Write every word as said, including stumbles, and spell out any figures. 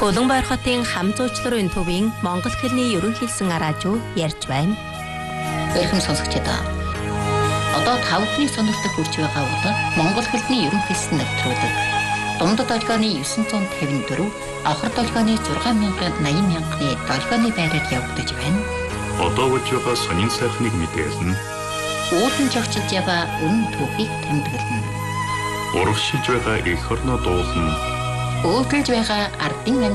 Улаанбаяр хотын хам зуучларын төвийн монгол хэлний ерөнхийлсэн араажуу ярьж байна. Эрхэм сонсогчдоо. Одоо тавхны сонирхолтой хүрч байгаа бол монгол хэлний ерөнхийлсэн нэвтрүүлэг. Дундад долгионы дев'ять п'ятдесят четыре, авхар долгионы шесть мянган восемьдесят мянганы долгионы байраар явагдаж байна. Одоо болж байгаа сонин сайхныг мэдээлнэ. Уулын жогчилж яваа үнэн түүхийг тэмдэглэнэ. Урагшилж байгаа эх орноо дуулна. Өөдөлж байгаа ардын